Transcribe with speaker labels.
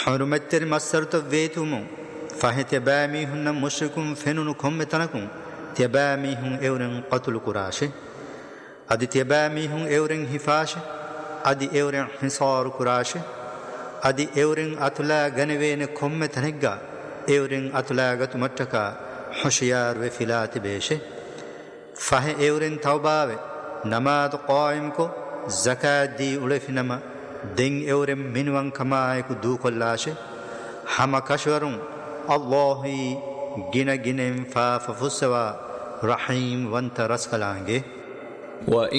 Speaker 1: حرمتر مسرت ويتمو فهي تبامي هن مشركم فنون كمتنكم تبامي هن اورن قتل كراشه ادي تبامي هن اورن حفاشه ادي اورن حصار كراشه ادي اورن اتلا غنوين كمتنگا اورن اتلا غتمتكا حشيار وفلات بيشه فهي اورن توباوه نماز قائم کو زكاة دي أولفنما دين اورن منوان كمايك دو كلاشه هما كشورون الله جنا جنم فاففسوا رحيم وانت رسكلانگه